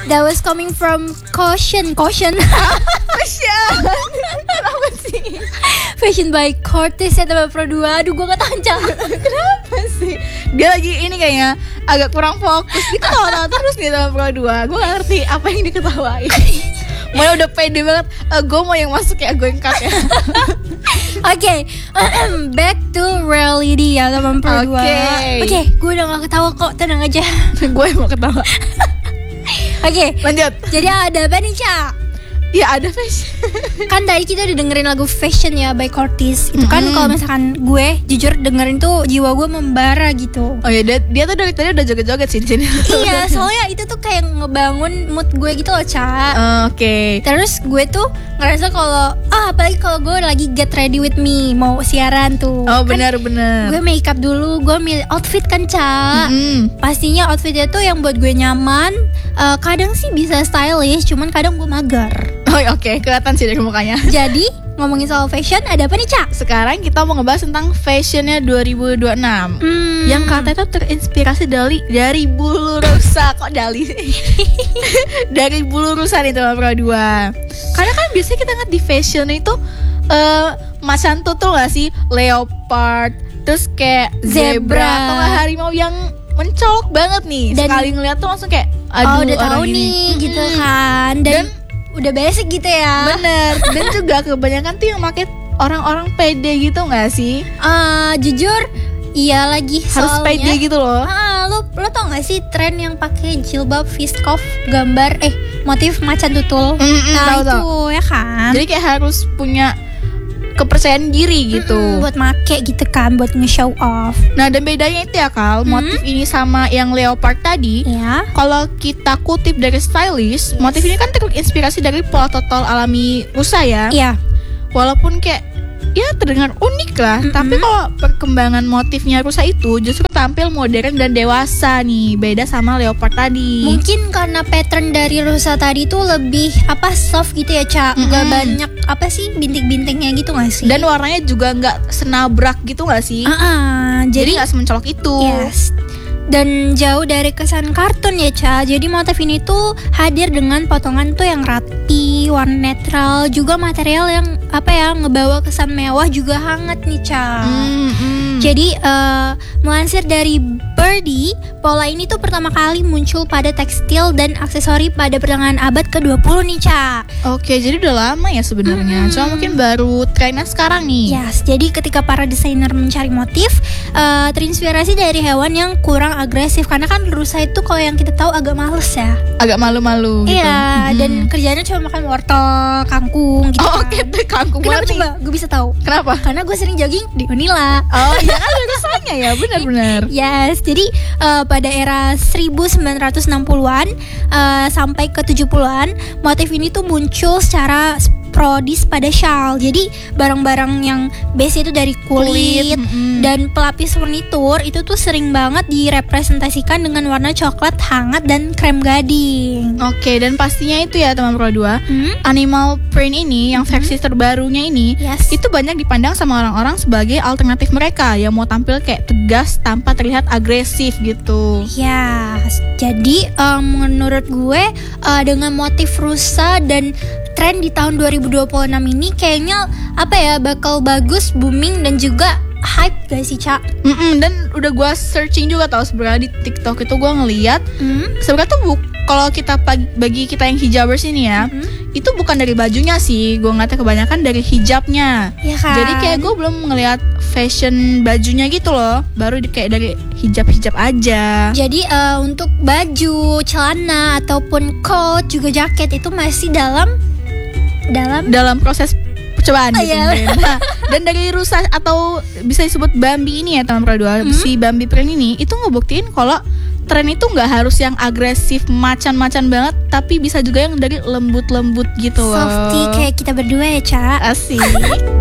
That was coming from Caution. Fashion. Kenapa sih? Fashion by Cortez ya teman Pro 2. Aduh gue gak tahan Cak. Kenapa sih? Dia lagi ini kayaknya agak kurang fokus. Dia ketawa terus nih teman Pro 2. Gue gak ngerti apa yang diketawain. Mulai udah pede banget. Gue mau yang masuk ya, gue yang cut ya. Oke, back to reality ya teman Pro 2. Oke, gue udah gak ketawa kok, tenang aja. Gue mau ketawa. Oke, lanjut. Jadi ada apa nih Cak? Ya ada fashion. Kan tadi kita udah dengerin lagu Fashion ya by Cortez. Itu kan kalau misalkan gue jujur dengerin tuh jiwa gue membara gitu. Oh ya, dia tuh dari tadi udah joget-joget sih di sini. Iya, soalnya itu tuh kayak ngebangun mood gue gitu loh Cak. Oke. Terus gue tuh ngerasa kalau apalagi kalau gue lagi get ready with me mau siaran tuh. Oh kan benar. Gue make up dulu, gue milih outfit kan Cak. Pastinya outfitnya tuh yang buat gue nyaman. Kadang sih bisa stylish, cuman kadang gue mager. Oh oke, kelihatan sih dari mukanya. Jadi ngomongin soal fashion, ada apa nih Cak? Sekarang kita mau ngebahas tentang fashionnya 2026 yang katanya tuh terinspirasi dari bulu rusa. Kok Dali? Dari bulu rusa nih teman Pro 2. Karena kan biasanya kita ngeliat di fashion itu macan tutul gak sih? Leopard, terus kayak zebra atau gak harimau yang mencolok banget nih. Dan sekali ngeliat tuh langsung kayak aduh, udah tahu nih gitu kan. Dan udah basic gitu ya. Bener. Dan juga kebanyakan tuh yang pakai orang-orang pede gitu gak sih? Jujur iya lagi harus soalnya, pede gitu loh. Lo tau gak sih tren yang pakai jilbab Fiskov gambar motif macan tutul? Itu ya kan. Jadi kayak harus punya kepercayaan diri gitu. Buat make gitu kan, buat nge-show off. Nah dan bedanya itu ya Kal, motif ini sama yang leopard tadi ya. Kalau kita kutip dari stylist, motif ini kan terinspirasi dari pola total alami rusa ya. Iya. Walaupun kayak ya terdengar unik lah, tapi kalau perkembangan motifnya rusa itu justru tampil modern dan dewasa nih, beda sama leopard tadi. Mungkin karena pattern dari rusa tadi tuh lebih soft gitu ya Cak. Gak banyak bintik-bintiknya gitu gak sih? Dan warnanya juga gak senabrak gitu gak sih? Jadi gak semencolok itu. Yes. Dan jauh dari kesan kartun ya Ca. Jadi motif ini tuh hadir dengan potongan tuh yang rapi, warna netral, juga material yang ngebawa kesan mewah juga hangat nih Ca. Jadi melansir dari Birdie, pola ini tuh pertama kali muncul pada tekstil dan aksesori pada pertengahan abad ke-20 nih Ca. Oke, jadi udah lama ya sebenarnya. Cuma mungkin baru trennya sekarang nih. Yes, jadi ketika para desainer mencari motif terinspirasi dari hewan yang kurang agresif. Karena kan rusa itu kalau yang kita tahu agak males ya. Agak malu-malu gitu. Iya, dan kerjanya cuma makan wortel, kangkung gitu. Oke, kangkung. Kenapa coba gue bisa tahu? Kenapa? Karena gue sering jogging di Unila. Oh iya kan ada rusanya ya, benar-benar. Yes, jadi pada era 1960-an sampai ke 70-an, motif ini tuh muncul secara prodis pada shawl. Jadi barang-barang yang base itu dari kulit dan pelapis furnitur itu tuh sering banget direpresentasikan dengan warna coklat hangat dan krem gading. Oke, dan pastinya itu ya teman Pro 2, animal print ini yang versi terbarunya ini itu banyak dipandang sama orang-orang sebagai alternatif mereka yang mau tampil kayak tegas tanpa terlihat agresif gitu. Ya, jadi menurut gue dengan motif rusa dan tren di tahun 2026 ini kayaknya bakal bagus, booming dan juga hype gak sih Cak? Dan udah gue searching juga tau sebenarnya di TikTok itu gue ngeliat sebenarnya tuh kalau kita bagi kita yang hijabers ini ya, itu bukan dari bajunya sih, gue ngeliatnya kebanyakan dari hijabnya. Ya kan? Jadi kayak gue belum ngeliat fashion bajunya gitu loh, baru kayak dari hijab aja. Jadi untuk baju, celana ataupun coat juga jaket itu masih dalam proses percobaan gitu. Nah, dan dari rusa atau bisa disebut Bambi ini ya teman Pro 2, si Bambi print ini itu ngebuktiin kalau tren itu nggak harus yang agresif macan-macan banget, tapi bisa juga yang dari lembut-lembut gitu loh. Softy kayak kita berdua ya Cak. Asik.